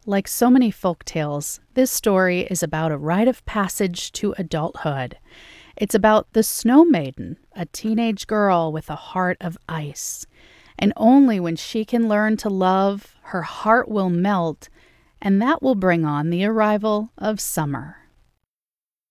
Like so many folk tales, this story is about a rite of passage to adulthood. It's about the Snow Maiden, a teenage girl with a heart of ice. And only when she can learn to love, her heart will melt, and that will bring on the arrival of summer.